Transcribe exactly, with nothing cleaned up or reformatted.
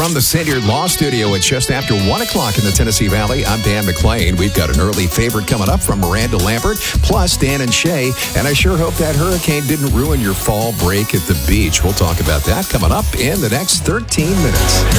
From the Senior Law Studio at just after one o'clock in the Tennessee Valley, I'm Dan McClain. We've got an early favorite coming up from Miranda Lambert, plus Dan and Shay. And I sure hope that hurricane didn't ruin your fall break at the beach. We'll talk about that coming up in the next thirteen minutes.